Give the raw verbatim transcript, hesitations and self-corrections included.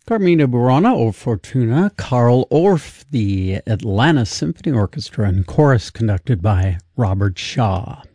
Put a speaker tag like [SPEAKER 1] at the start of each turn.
[SPEAKER 1] Carmina Burana o Fortuna, Carl Orff, the Atlanta Symphony Orchestra and Chorus, conducted by Robert Shaw.